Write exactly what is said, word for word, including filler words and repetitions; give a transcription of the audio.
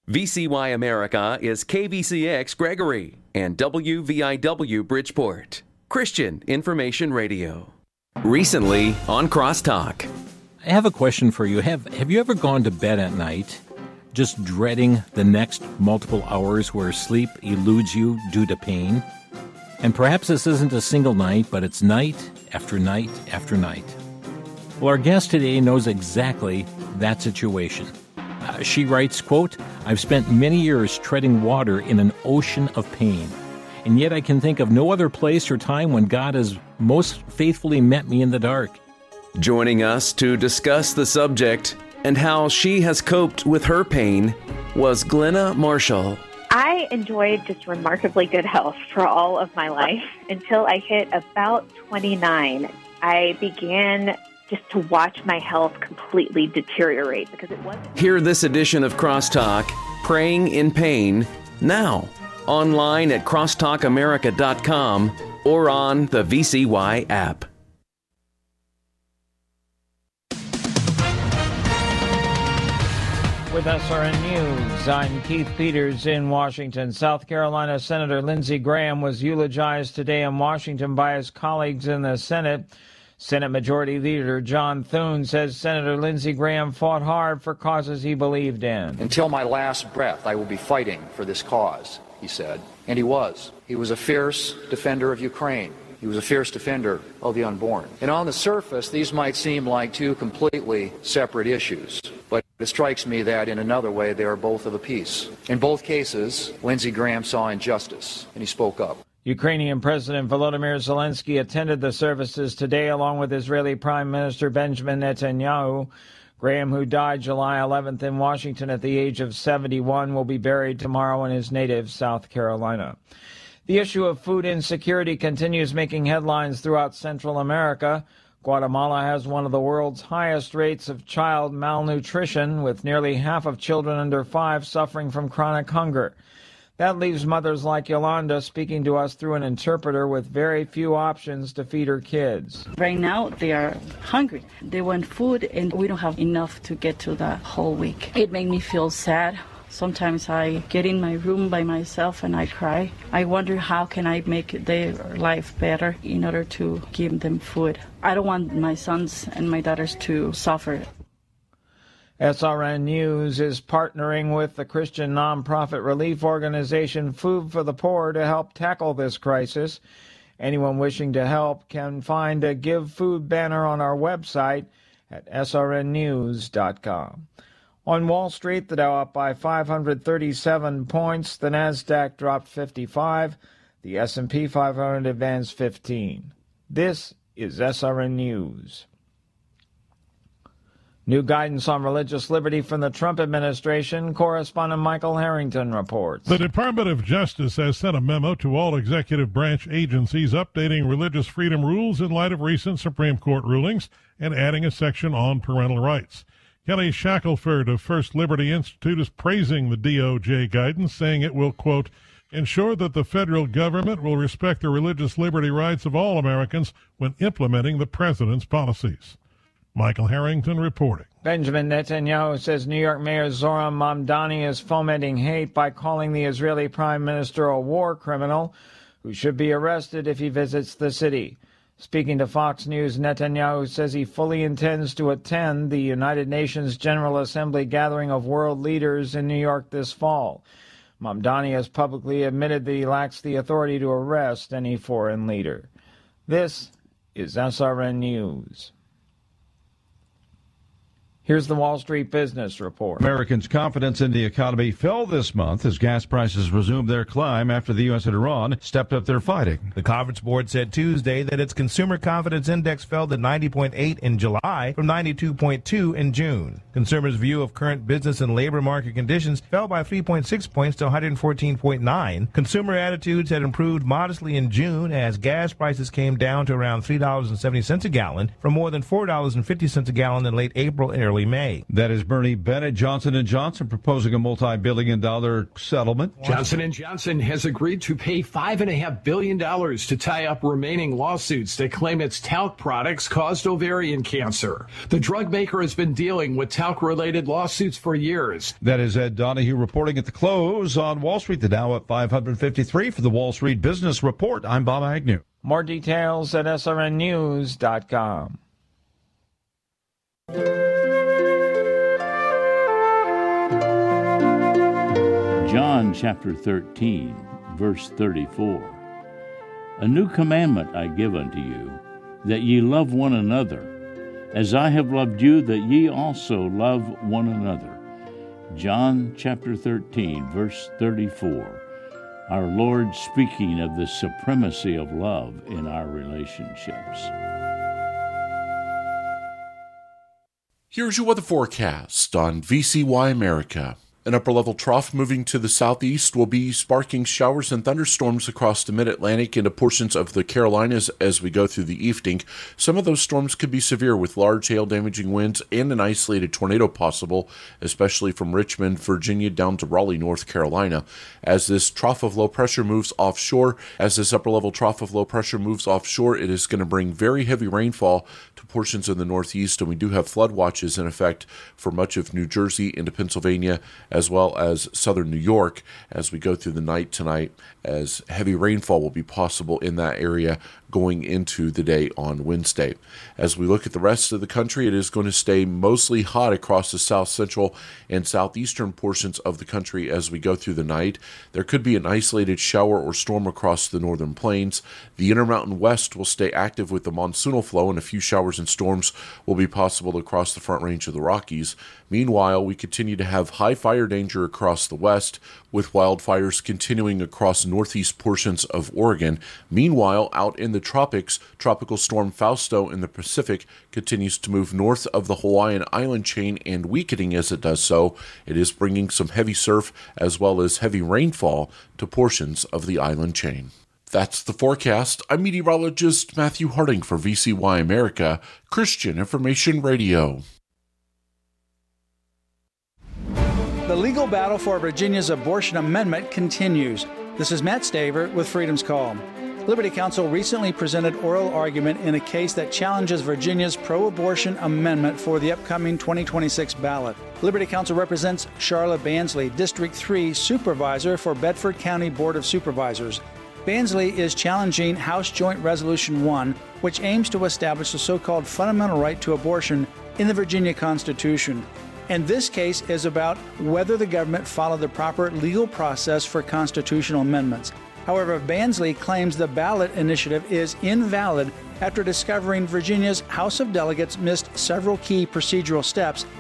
V C Y America is K V C X Gregory and W V I W Bridgeport. Christian Information Radio. Recently on Crosstalk. I have a question for you. Have Have you ever gone to bed at night just dreading the next multiple hours where sleep eludes you due to pain? And perhaps this isn't a single night, but it's night after night after night. Well, our guest today knows exactly that situation. Uh, she writes, quote, "I've spent many years treading water in an ocean of pain, and yet I can think of no other place or time when God has most faithfully met me in the dark." Joining us to discuss the subject and how she has coped with her pain was Glenna Marshall. I enjoyed just remarkably good health for all of my life until I hit about twenty-nine. I began just to watch my health completely deteriorate because it wasn't... Hear this edition of Crosstalk, Praying in Pain, now, online at crosstalk america dot com or on the V C Y app. With S R N News, I'm Keith Peters in Washington. South Carolina Senator Lindsey Graham was eulogized today in Washington by his colleagues in the Senate. Senate Majority Leader John Thune says Senator Lindsey Graham fought hard for causes he believed in. "Until my last breath, I will be fighting for this cause," he said. And he was. He was a fierce defender of Ukraine. He was a fierce defender of the unborn. And on the surface, these might seem like two completely separate issues. But it strikes me that in another way, they are both of a piece. In both cases, Lindsey Graham saw injustice, and he spoke up. Ukrainian President Volodymyr Zelensky attended the services today along with Israeli Prime Minister Benjamin Netanyahu. Graham, who died July eleventh in Washington at the age of seventy-one, will be buried tomorrow in his native South Carolina. The issue of food insecurity continues making headlines throughout Central America. Guatemala has one of the world's highest rates of child malnutrition, with nearly half of children under five suffering from chronic hunger. That leaves mothers like Yolanda speaking to us through an interpreter with very few options to feed her kids. Right now, they are hungry. They want food, and we don't have enough to get to the whole week. It made me feel sad. Sometimes I get in my room by myself and I cry. I wonder how can I make their life better in order to give them food. I don't want my sons and my daughters to suffer. S R N News is partnering with the Christian nonprofit relief organization Food for the Poor to help tackle this crisis. Anyone wishing to help can find a Give Food banner on our website at S R N news dot com. On Wall Street, the Dow up by five hundred thirty-seven points, the Nasdaq dropped fifty-five, the S and P five hundred advanced fifteen. This is S R N News. New guidance on religious liberty from the Trump administration. Correspondent Michael Harrington reports. The Department of Justice has sent a memo to all executive branch agencies updating religious freedom rules in light of recent Supreme Court rulings and adding a section on parental rights. Kelly Shackelford of First Liberty Institute is praising the D O J guidance, saying it will, quote, ensure that the federal government will respect the religious liberty rights of all Americans when implementing the president's policies. Michael Harrington reporting. Benjamin Netanyahu says New York Mayor Zoran Mamdani is fomenting hate by calling the Israeli Prime Minister a war criminal who should be arrested if he visits the city. Speaking to Fox News, Netanyahu says he fully intends to attend the United Nations General Assembly gathering of world leaders in New York this fall. Mamdani has publicly admitted that he lacks the authority to arrest any foreign leader. This is S R N News. Here's the Wall Street Business Report. Americans' confidence in the economy fell this month as gas prices resumed their climb after the U S and Iran stepped up their fighting. The Conference Board said Tuesday that its Consumer Confidence Index fell to ninety point eight in July from ninety-two point two in June. Consumers' view of current business and labor market conditions fell by three point six points to one hundred fourteen point nine. Consumer attitudes had improved modestly in June as gas prices came down to around three dollars and seventy cents a gallon from more than four dollars and fifty cents a gallon in late April and early early May. That is Bernie Bennett. Johnson and Johnson proposing a multi-billion dollar settlement. Johnson and Johnson has agreed to pay five point five billion dollars to tie up remaining lawsuits that claim its talc products caused ovarian cancer. The drug maker has been dealing with talc-related lawsuits for years. That is Ed Donahue reporting at the close on Wall Street. The Dow at five hundred fifty-three for the Wall Street Business Report. I'm Bob Agnew. More details at S R N news dot com. John chapter thirteen, verse thirty-four. A new commandment I give unto you, that ye love one another, as I have loved you, that ye also love one another. John chapter thirteen, verse thirty-four. Our Lord speaking of the supremacy of love in our relationships. Here's your weather forecast on V C Y America. An upper-level trough moving to the southeast will be sparking showers and thunderstorms across the mid-Atlantic into portions of the Carolinas as we go through the evening. Some of those storms could be severe with large hail-damaging winds and an isolated tornado possible, especially from Richmond, Virginia, down to Raleigh, North Carolina. As this trough of low pressure moves offshore, as this upper-level trough of low pressure moves offshore, it is going to bring very heavy rainfall to portions of the northeast, and we do have flood watches in effect for much of New Jersey into Pennsylvania, as well as southern New York as we go through the night tonight, as heavy rainfall will be possible in that area going into the day on Wednesday. As we look at the rest of the country, it is going to stay mostly hot across the south central and southeastern portions of the country as we go through the night. There could be an isolated shower or storm across the northern plains. The Intermountain West will stay active with the monsoonal flow, and a few showers and storms will be possible across the Front Range of the Rockies. Meanwhile, we continue to have high fire danger across the west, with wildfires continuing across northeast portions of Oregon. Meanwhile, out in the tropics, Tropical Storm Fausto in the Pacific continues to move north of the Hawaiian island chain, and weakening as it does so, it is bringing some heavy surf as well as heavy rainfall to portions of the island chain. That's the forecast. I'm meteorologist Matthew Harding for V C Y America, Christian Information Radio. The legal battle for Virginia's abortion amendment continues. This is Matt Staver with Freedom's Call. Liberty Counsel recently presented oral argument in a case that challenges Virginia's pro-abortion amendment for the upcoming twenty twenty-six ballot. Liberty Counsel represents Charla Bansley, District three Supervisor for Bedford County Board of Supervisors. Bansley is challenging House Joint Resolution one, which aims to establish the so-called fundamental right to abortion in the Virginia Constitution. And this case is about whether the government followed the proper legal process for constitutional amendments. However, Bansley claims the ballot initiative is invalid after discovering Virginia's House of Delegates missed several key procedural steps